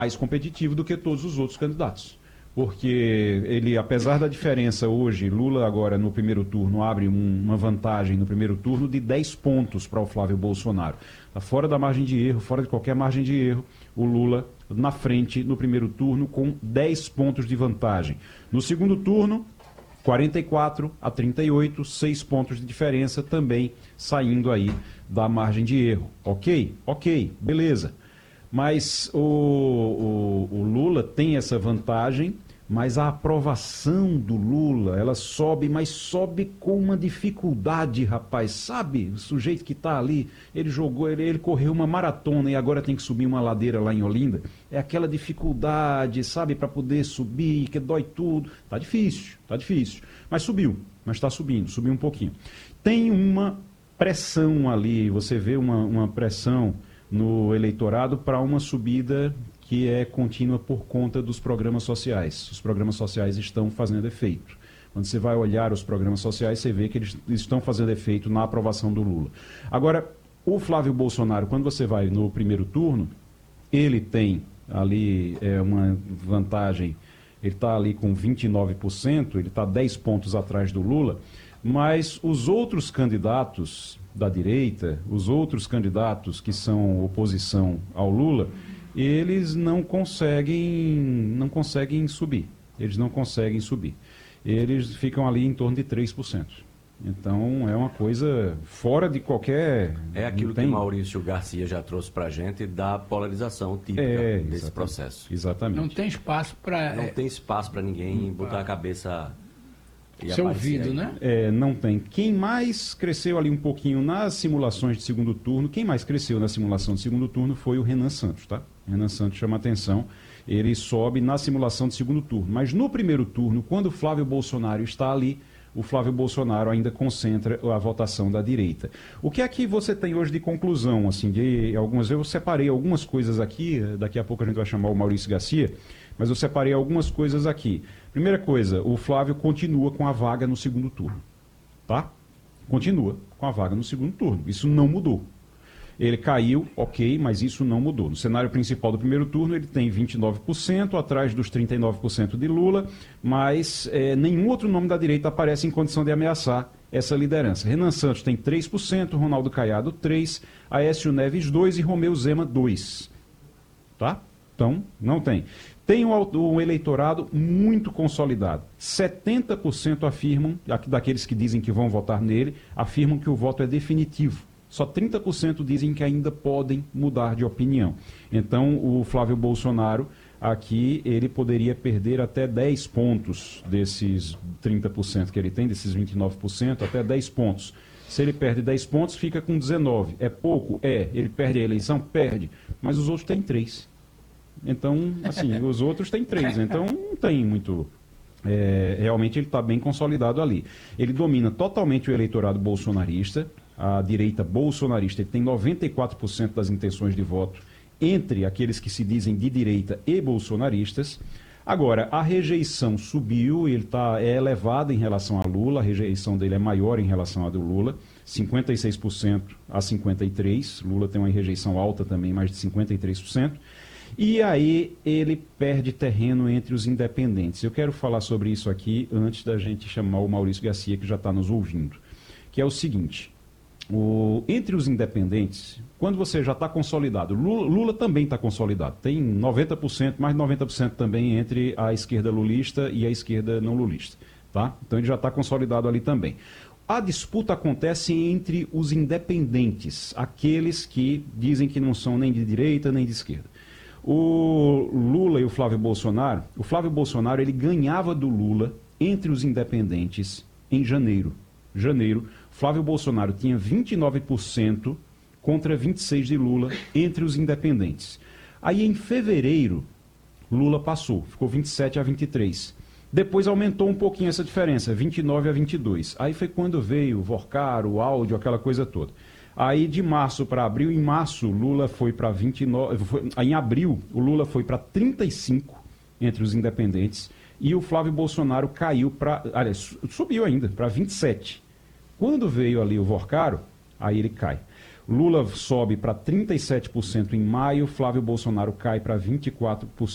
mais competitivo do que todos os outros candidatos. Porque ele, apesar da diferença hoje, Lula agora no primeiro turno abre uma vantagem no primeiro turno de 10 pontos para o Flávio Bolsonaro. Está fora da margem de erro, fora de qualquer margem de erro, o Lula na frente no primeiro turno com 10 pontos de vantagem. No segundo turno, 44 a 38, 6 pontos de diferença também saindo aí da margem de erro. Ok, beleza. Mas o Lula tem essa vantagem, mas a aprovação do Lula, ela sobe, mas sobe com uma dificuldade, rapaz. Sabe, o sujeito que está ali, ele correu uma maratona e agora tem que subir uma ladeira lá em Olinda. É aquela dificuldade, sabe, para poder subir, que dói tudo. Tá difícil. Mas subiu, mas está subiu um pouquinho. Tem uma pressão ali, você vê uma pressão no eleitorado para uma subida que é contínua por conta dos programas sociais. Os programas sociais estão fazendo efeito. Quando você vai olhar os programas sociais, você vê que eles estão fazendo efeito na aprovação do Lula. Agora, o Flávio Bolsonaro, quando você vai no primeiro turno, ele tem ali uma vantagem, ele está ali com 29%, ele está 10 pontos atrás do Lula, mas os outros candidatos da direita, os outros candidatos que são oposição ao Lula, eles não conseguem subir. Eles ficam ali em torno de 3%. Então, é uma coisa fora de qualquer... É aquilo que Maurício Garcia já trouxe para a gente da polarização típica desse processo. Exatamente. Não tem espaço para... Não tem espaço para ninguém botar a cabeça... Ser ouvido, né? Não tem. Quem mais cresceu ali um pouquinho nas simulações de segundo turno, quem mais cresceu na simulação de segundo turno foi o Renan Santos, tá? Renan Santos chama atenção, ele sobe na simulação de segundo turno. Mas no primeiro turno, quando o Flávio Bolsonaro está ali, o Flávio Bolsonaro ainda concentra a votação da direita. O que é que você tem hoje de conclusão? Assim, eu separei algumas coisas aqui, daqui a pouco a gente vai chamar o Maurício Garcia, mas eu separei algumas coisas aqui. Primeira coisa, o Flávio continua com a vaga no segundo turno, tá? Continua com a vaga no segundo turno, isso não mudou. Ele caiu, ok, mas isso não mudou. No cenário principal do primeiro turno, ele tem 29%, atrás dos 39% de Lula, mas nenhum outro nome da direita aparece em condição de ameaçar essa liderança. Renan Santos tem 3%, Ronaldo Caiado 3%, Aécio Neves 2% e Romeu Zema 2%. Tá? Então, não tem. Tem um eleitorado muito consolidado. 70% afirmam, daqueles que dizem que vão votar nele, afirmam que o voto é definitivo. Só 30% dizem que ainda podem mudar de opinião. Então, o Flávio Bolsonaro, aqui, ele poderia perder até 10 pontos desses 30% que ele tem, desses 29%, até 10 pontos. Se ele perde 10 pontos, fica com 19. É pouco? É. Ele perde a eleição? Perde. Mas os outros têm 3. Então, assim, os outros têm 3. Então, não tem muito... realmente, ele está bem consolidado ali. Ele domina totalmente o eleitorado bolsonarista. A direita bolsonarista, ele tem 94% das intenções de voto entre aqueles que se dizem de direita e bolsonaristas. Agora, a rejeição subiu, ele é elevada em relação a Lula, a rejeição dele é maior em relação à do Lula, 56% a 53%, Lula tem uma rejeição alta também, mais de 53%. E aí ele perde terreno entre os independentes. Eu quero falar sobre isso aqui antes da gente chamar o Maurício Garcia, que já está nos ouvindo, que é o seguinte... entre os independentes, quando você já está consolidado, Lula também está consolidado, tem 90%, mais de 90% também entre a esquerda lulista e a esquerda não lulista, tá? Então ele já está consolidado ali também. A disputa acontece entre os independentes, aqueles que dizem que não são nem de direita nem de esquerda. O Lula e o Flávio Bolsonaro ele ganhava do Lula entre os independentes em janeiro. Flávio Bolsonaro tinha 29% contra 26% de Lula entre os independentes. Aí, em fevereiro, Lula passou, ficou 27% a 23%. Depois aumentou um pouquinho essa diferença, 29% a 22%. Aí foi quando veio o Vorcar, o áudio, aquela coisa toda. Aí, de março para abril, em março, Lula foi para 29%. Em abril, o Lula foi para 35% entre os independentes. E o Flávio Bolsonaro caiu para... Aliás, subiu ainda, para 27%. Quando veio ali o Vorcaro, aí ele cai. Lula sobe para 37% em maio, Flávio Bolsonaro cai para 24%.